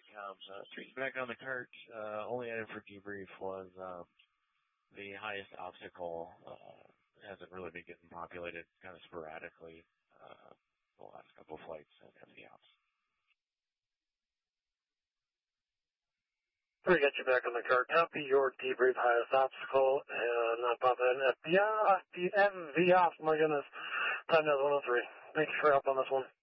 comms. Street back on the cart. Only item for debrief was the highest obstacle. Hasn't really been getting populated, kind of sporadically the last couple of flights at FD Ops. We got you back on the cart. Copy your debrief, highest obstacle, and not pop in FD Ops, my goodness. Time now is 103. Thank you for help on this one.